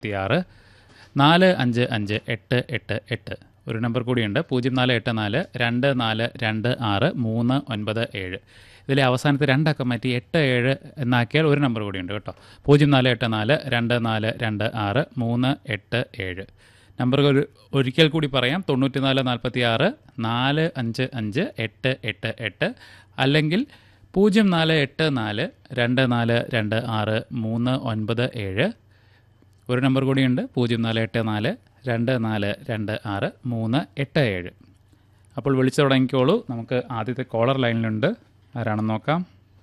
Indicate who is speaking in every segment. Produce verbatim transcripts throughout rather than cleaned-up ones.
Speaker 1: ആറ് നാല് അഞ്ച് അഞ്ച് എട്ട് എട്ട് എട്ട്. ഒരു നമ്പർ കൂടിയുണ്ട്, പൂജ്യം നാല് എട്ട് നാല് രണ്ട് നാല് രണ്ട് ആറ് മൂന്ന് ഒൻപത് ഏഴ്. ഇതിലെ അവസാനത്തെ രണ്ടക്കം മാറ്റി എട്ട് ഏഴ് എന്നാക്കിയാൽ ഒരു നമ്പർ കൂടിയുണ്ട് കേട്ടോ. പൂജ്യം നാല് എട്ട് നാല് രണ്ട് നാല് രണ്ട് ആറ് മൂന്ന് എട്ട് ഏഴ്. നമ്പറുകൾ ഒരു ഒരിക്കൽ കൂടി പറയാം: തൊണ്ണൂറ്റി നാല് നാൽപ്പത്തി ആറ് നാല് അഞ്ച് അഞ്ച് എട്ട് എട്ട് എട്ട്, അല്ലെങ്കിൽ പൂജ്യം നാല് എട്ട് നാല് രണ്ട് നാല് രണ്ട് ആറ് മൂന്ന് ഒൻപത് ഏഴ്. ഒരു നമ്പർ കൂടിയുണ്ട്, പൂജ്യം നാല് എട്ട് നാല് രണ്ട് നാല് രണ്ട് ആറ് മൂന്ന് എട്ട് ഏഴ്. അപ്പോൾ വിളിച്ചു തുടങ്ങിക്കോളൂ. നമുക്ക് ആദ്യത്തെ കോളർ ലൈനിലുണ്ട്. ആരാണെന്ന് നോക്കാം.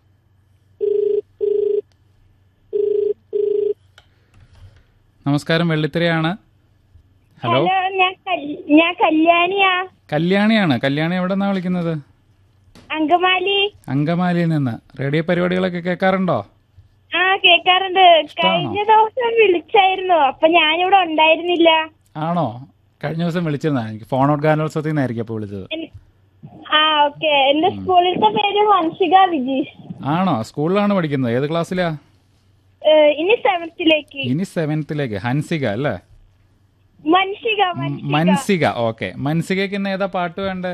Speaker 1: നമസ്കാരം, വെള്ളിത്തിരയാണ്. ഹലോ,
Speaker 2: ഞാൻ കല്യാണിയാ.
Speaker 1: കല്യാണിയാണ്. കല്യാണി എവിടെ നിന്നാണ് വിളിക്കുന്നത്?
Speaker 2: അങ്കമാലി.
Speaker 1: അങ്കമാലിയിൽ നിന്ന്. റേഡിയോ പരിപാടികളൊക്കെ കേൾക്കാറുണ്ടോ?
Speaker 2: ആ, കേൾക്കാറുണ്ട്. കഴിഞ്ഞ ദിവസം വിളിച്ചായിരുന്നു, അപ്പൊ ഞാനിവിടെ ഉണ്ടായിരുന്നില്ല.
Speaker 1: ആണോ? കഴിഞ്ഞ ദിവസം വിളിച്ചിരുന്നാ? എനിക്ക് ഫോൺ ഔട്ട് ഗാനോത്സവത്തിൽ നിന്നായിരിക്കും അപ്പോൾ വിളിച്ചത്.
Speaker 2: ആ, ഓക്കെ. എന്റെ സ്കൂളിലത്തെ പേര് വൻഷിക വിജീഷ്.
Speaker 1: ആണോ? സ്കൂളിലാണ് പഠിക്കുന്നത്? ഏത് ക്ലാസ്സിലാ?
Speaker 2: ഇനി സെവൻത്തിലേക്ക്.
Speaker 1: ഇനി സെവൻത്തിലേക്ക്. ഹൻസിക അല്ലേ?
Speaker 2: മൻഷിക.
Speaker 1: മൻസിക. ഓക്കെ. മൻസികക്ക് ഇന്ന് ഏതാ പാട്ട് വേണ്ടേ?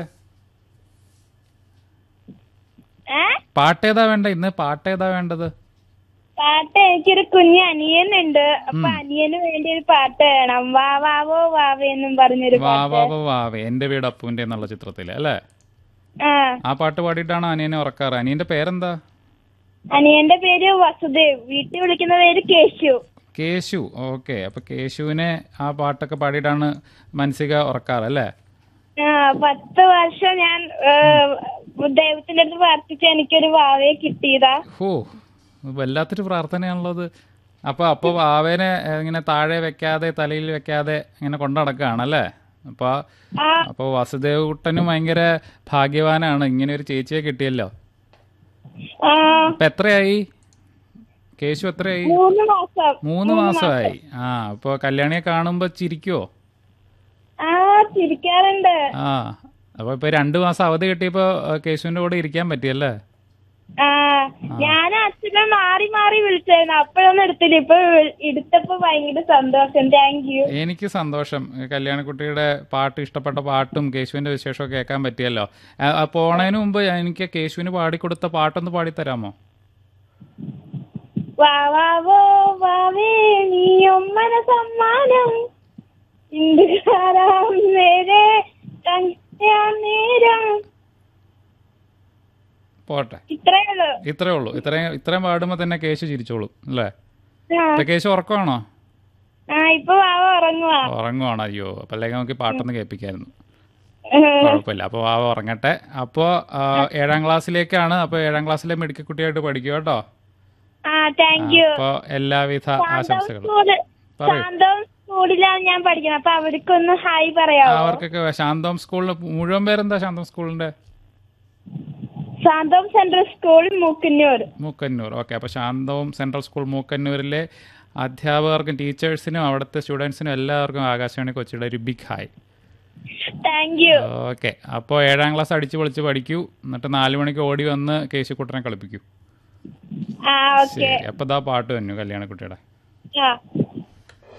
Speaker 1: പാട്ടേതാ വേണ്ട ഇന്ന്? പാട്ടേതാ വേണ്ടത്?
Speaker 2: പാട്ട് എനിക്കൊരു കുഞ്ഞ് അനിയനുണ്ട്, അപ്പൊ അനിയന് വേണ്ടി ഒരു പാട്ട് വേണം. വാ വാവോ വാവേ എന്നും പറഞ്ഞൊരു
Speaker 1: വാ വാവോ വാവേ, എന്റെ വീട് അപ്പുവിന്റെ എന്നുള്ള ചിത്രത്തില് അല്ലേ? ആ പാട്ട് പാടിയിട്ടാണ് അനിയനെ ഉറക്കാറ്. അനിയന്റെ പേരെന്താ?
Speaker 2: അനിയന്റെ പേര് വസുദേവ്. വീട്ടിൽ വിളിക്കുന്ന പേര് കേശു.
Speaker 1: കേശു. ഓക്കെ. അപ്പൊ കേശുവിനെ ആ പാട്ടൊക്കെ പാടിയിട്ടാണ് മൻസിക ഉറക്കാറ് അല്ലേ?
Speaker 2: ആ, പത്ത് വർഷം ഞാൻ ദൈവത്തിന്റെ അടുത്ത് പ്രാർത്ഥിച്ച് എനിക്കൊരു വാവയെ കിട്ടിയതാ.
Speaker 1: ഓ, വല്ലാത്തൊരു പ്രാർത്ഥനയാണുള്ളത്. അപ്പൊ അപ്പൊ വാവേനെ ഇങ്ങനെ താഴെ വെക്കാതെ തലയിൽ വെക്കാതെ ഇങ്ങനെ കൊണ്ടു നടക്കുകയാണല്ലേ? അപ്പൊ അപ്പൊ വസുദേവ് കുട്ടനും ഭയങ്കര ഭാഗ്യവാനാണ്, ഇങ്ങനെ ഒരു ചേച്ചിയെ കിട്ടിയല്ലോ. അപ്പൊ എത്രയായി കേശു? എത്രയായി? മൂന്ന് മാസമായി. ആ, അപ്പൊ കല്യാണിയെ കാണുമ്പോ ചിരിക്കുവോ?
Speaker 2: ആ, ചിരിക്കാറുണ്ട്.
Speaker 1: ആ, അപ്പൊ ഇപ്പൊ രണ്ടു മാസം അവധി കിട്ടിയപ്പോ കേശുവിന്റെ കൂടെ ഇരിക്കാൻ പറ്റിയല്ലേ?
Speaker 2: ആ, ഞാൻ അച്ഛനെ മാറി മാറി വിളിച്ചായിരുന്നു, അപ്പോഴൊന്നും എടുത്തില്ല. ഇപ്പൊ എടുത്തപ്പോ ഭയങ്കര സന്തോഷം. Thank you.
Speaker 1: എനിക്ക് സന്തോഷം. കല്യാണിക്കുട്ടിയുടെ പാട്ട്, ഇഷ്ടപ്പെട്ട പാട്ടും കേശുവിന്റെ വിശേഷവും കേൾക്കാൻ പറ്റിയല്ലോ. പോണതിന് മുമ്പ് എനിക്ക് കേശുവിന് പാടിക്കൊടുത്ത പാട്ടൊന്ന് പാടിത്തരാമോ?
Speaker 2: വാവാവോ വാവേ നീ ഒമ്മന സമ്മാനം നേരം.
Speaker 1: പോട്ടെ,
Speaker 2: ഇത്രേ ഉള്ളൂ.
Speaker 1: ഇത്രേ ഉള്ളൂ. ഇത്രയും ഇത്രയും പാടുമ്പോ തന്നെ കേശു ചിരിച്ചോളൂ അല്ലേ? കേശു ഉറക്കമാണോ?
Speaker 2: ഇപ്പൊ വാവ ഉറങ്ങുവാ.
Speaker 1: ഉറങ്ങുവാണോ? അയ്യോ, അപ്പൊ അല്ലെങ്കിൽ നമുക്ക് പാട്ടൊന്ന് കേൾപ്പിക്കായിരുന്നു. കുഴപ്പമില്ല. അപ്പൊ വാവ ഉറങ്ങട്ടെ. അപ്പോ ഏഴാം ക്ലാസ്സിലേക്കാണ്. അപ്പൊ ഏഴാം ക്ലാസ്സിലെ മെഡിക്കൽ കുട്ടിയായിട്ട് പഠിക്കുക കേട്ടോ. അപ്പൊ എല്ലാവിധ ആശംസകളും.
Speaker 2: സ്കൂളിലാണ് ഞാൻ പഠിക്കുന്നത്, അപ്പൊ അവർക്കൊന്ന് ഹായ് പറയാമോ?
Speaker 1: അവർക്കൊക്കെ. ശാന്തോം സ്കൂളിന് മുഴുവൻ പേരെന്താ? ശാന്തോം സ്കൂളിന്റെ
Speaker 2: ശാന്തോം central school Mookkannoor.
Speaker 1: Mookkannoor. Okay. അപ്പൊ ശാന്തോം സെൻട്രൽ സ്കൂൾ മൂക്കന്നൂരിലെ അധ്യാപകർക്കും ടീച്ചേഴ്സിനും അവിടുത്തെ സ്റ്റുഡൻസിനും എല്ലാവർക്കും ആകാശവാണി കൊച്ചിയുടെ ഒരു big hi.
Speaker 2: Thank you.
Speaker 1: Okay. അപ്പോൾ ഏഴാം ക്ലാസ് അടിച്ചു പൊളിച്ച് പഠിക്കൂ, എന്നിട്ട് നാലു മണിക്ക് ഓടി വന്ന് കേശുക്കുട്ടനെ കളിപ്പിക്കൂ. ശരി. അപ്പൊ ദാ പാട്ട് തന്നു കല്യാണക്കുട്ടിയുടെ.